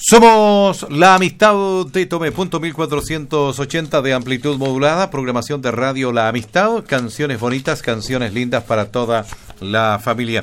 Somos La Amistad de Tomé, punto 1480 de amplitud modulada, programación de radio La Amistad, canciones bonitas, canciones lindas para toda la familia.